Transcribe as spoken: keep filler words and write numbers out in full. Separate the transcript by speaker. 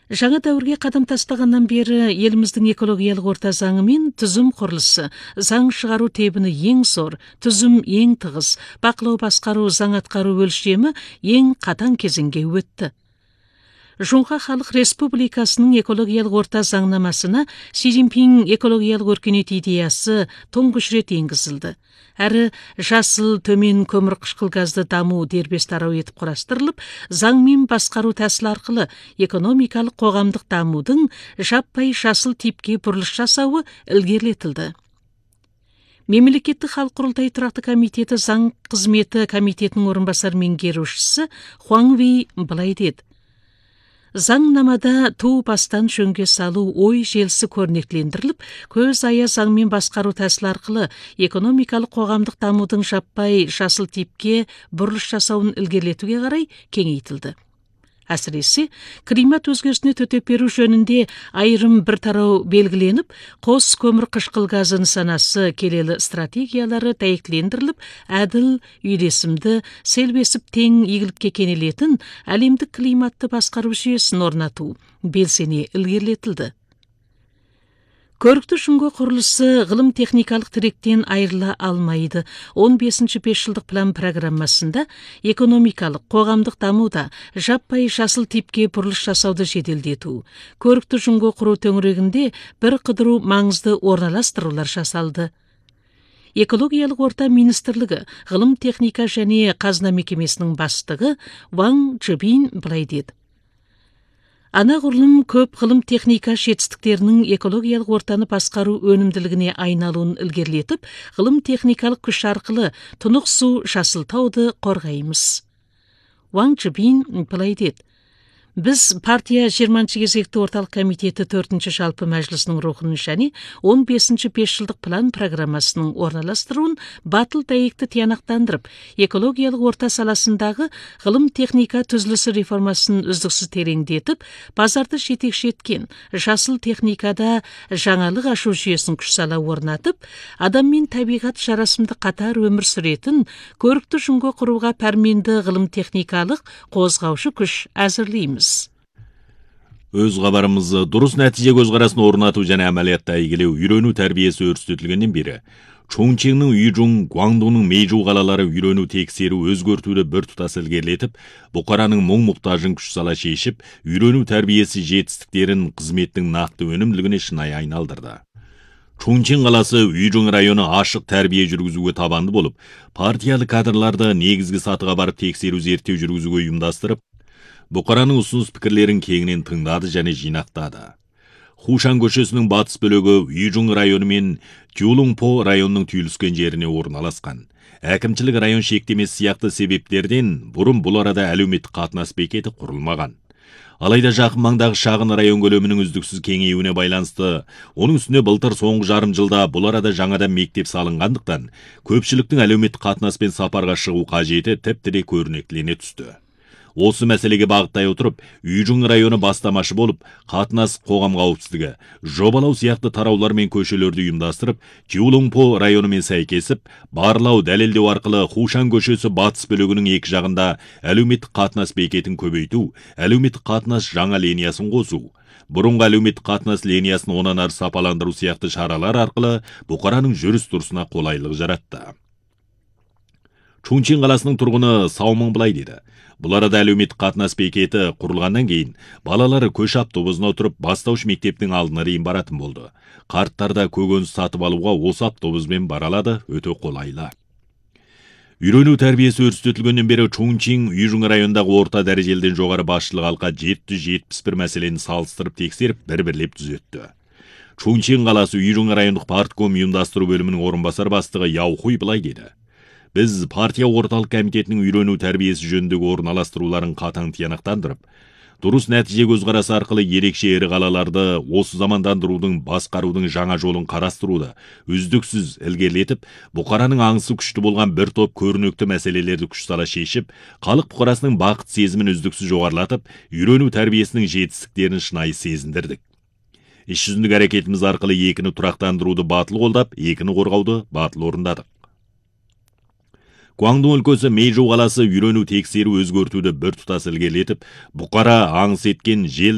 Speaker 1: Жаңа дәуірге қадам тастағаннан бері еліміздің экологиялық орта заңы мен түзім құрылысы, заң шығару тебіні ең зор, түзім ең тығыз, бақылау басқару, заң атқару өлшемі ең қатаң кезеңге өтті. Жоңға халық республикасының экологиялық орта заңнамасына Си Цзиньпин экологиялық өркениет идеясы тұңғыш рет енгізілді. Әрі жасыл төмен көмір қышқыл газды даму дербес тарау етіп құрастырылып, заңмен басқару тәсілі арқылы экономикалық қоғамдық дамудың жаппай жасыл типке бұрылыс жасауы ілгерілетілді. Мемлекеттік халық құрылтайы тұрақты комитеті заң қызметі комитетінің орынбасар меңгерушісі Хуаң Ви былай деді: Заңнамада ту бастан жөнге салу ой желісі көрнектілендіріліп, көз ая заңмен басқару тәсілі арқылы экономикалық қоғамдық дамудың жаппай жасыл типке бұрылыс жасауын ілгерілетуге қарай кеңейтілді. Әсіресе, климат өзгерісіне төтеп беру жөнінде айырым бір тарау белгіленіп, қос көмір қышқыл газы нысанасы келелі стратегиялары дәйектілендіріліп, әділ, үйлесімді, селбесіп тең игілікке кенелетін әлемдік климатты басқару жүйесін орнату белсене ілгерілетілді. Көрікті жүңгі құрылысы ғылым техникалық тіректен айырыла алмайды. он бесінші бесжылдық план программасында экономикалық, қоғамдық дамуда жаппай жасыл типке бұрылыс жасауды жеделдету, көрікті жүңгі құру төңірегінде бір қыдыру маңызды орналастырулар жасалды. Экологиялық орта министрлігі, ғылым техника және қазына мекемесінің бастығы Ваң Чжибин былай деді: Анағұрлым көп ғылым техника жетістіктерінің экологиялық ортаны басқару өнімділігіне айналуын ілгерілетіп, ғылым техникалық күш арқылы тұнық су жасылтауды қорғаймыз. Ваң Чжибин былай деді: Біз партия жиырманшы кезекті орталық комитеті төртінші жалпы мәжілісінің рухын және он бесінші бесжылдық план программасының орналастыруын батыл дәйекті тиянақтандырып, экологиялық орта саласындағы ғылым техника түзілісі реформасын үздіксіз тереңдетіп, базарды жетекші еткен жасыл техникада жаңалық ашу жүйесін күш сала орнатып, адам мен табиғат жарасымды қатар өмір сүретін көрікті жүңгі құруға пәрменді ғылым техникалық қозғаушы күш әзірлейміз.
Speaker 2: Өз хабарымыз дұрыс нәтиже көзқарасын орнату және әмәлиятта игілеу, үйрену тәрбиесі өрістетілгеннен бері Чоңчеңнің Үйжуң, Гуаңдуның Мэйжу қалалары үйрену тексеру өзгертуді бір тұтас ілгерілетіп, бұқараның мұң-мұқтажын күш сала шешіп, үйрену тәрбиесі жетістіктерін қызметтің нақты өнімділігіне шынайы айналдырды. Чоңчең қаласы Үйжуң районы ашық тәрбие жүргізуге табанды болып, партиялы кадрларды негізгі сатыға барып тексеру зерттеу жүргізуге ұйымдастырып, бұқараның ұсыныс пікірлерін кеңінен тыңдады және жинақтады. Хушан көшесінің батыс бөлігі Үйжуң районы мен Тюлуңпо районының түйіліскен жеріне орналасқан. Әкімшілік район шектемесі сияқты себептерден бұрын бұл арада әлеуметтік қатынас бекеті құрылмаған. Алайда жақын маңдағы шағын район көлемінің үздіксіз кеңеюіне байланысты, оның үстіне былтыр соңғы жарым жылда бұл арада жаңадан мектеп салынғандықтан, көпшіліктің әлеуметтік қатынаспен сапарға шығу қажеті тіпті де көрнектілене түсті. Осы мәселеге бағыттай отырып, Үйжуң районы бастамашы болып, қатынас қоғам қауіпсіздігі, жобалау сияқты тараулар мен көшелерді ұйымдастырып, Тюлуңпо районымен сәйкесіп, барлау дәлелдеу арқылы Хушан көшесі батыс бөлігінің екі жағында әлеуметтік қатынас бекетін көбейту, әлеуметтік қатынас жаңа линиясын қосу, бұрынғы әлеуметтік қатынас линиясын онан ары сапаландыру сияқты шаралар арқылы бұқараның жүріс-тұрысына қолайлық жаратты. Чоңчең қаласының тұрғыны Саумың былай деді: Бұл арада әлеуметтік қатынас бекеті құрылғаннан кейін балалары көш автобусына отырып бастауыш мектептің алдына дейін баратын болды. Қарттар да көкөніс сатып алуға осы автобуспен бара алады, өте қолайлы. Үйрену тәрбиесі өрістетілгеннен бері Чоңчең Үйжуң райондағы орта дәрежелден жоғары басшылық алқа жеті жүз жетпіс бір мәселені салыстырып тексеріп, бір-бірлеп түзетті. Чоңчең қаласы Үйжуң райондық партком ұйымдастыру бөлімінің орынбасар бастығы Яухуй былай деді: Біз партия орталық комитетінің үйрену тәрбиесі жөніндегі орналастыруларын қатаң тиянақтандырып, дұрыс нәтиже көзқарасы арқылы ерекше ірі қалаларды осы замандандырудың, басқарудың жаңа жолын қарастыруды үздіксіз ілгерілетіп, бұқараның аңысы күшті болған бір топ көрнекті мәселелерді күш сала шешіп, халық бұқарасының бақыт сезімін үздіксіз жоғарылатып, үйрену тәрбиесінің жетістіктерін шынайы сезіндірдік. Іс жүзіндік әрекетіміз арқылы екіні тұрақтандыруды батыл қолдап, екіні қорғауды батыл орындадық. Гуаңдун өлкөсі Мэйжу қаласы үйрену тексеру өзгертуді бір тұтас ілгерілетіп, бұқара аңыс еткен жел